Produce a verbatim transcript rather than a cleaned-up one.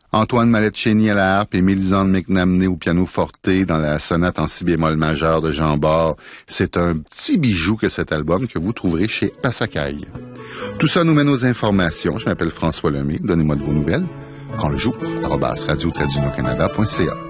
Antoine Mallette-Chénier à la harpe et Mélisande McNamee au piano forte dans la sonate en si bémol majeur de Jean Bart. C'est un petit bijou que cet album que vous trouverez chez Passacaille. Tout ça nous mène aux informations. Je m'appelle François Lemay. Donnez-moi de vos nouvelles. Quand le jour, arobase radio-canada point c a.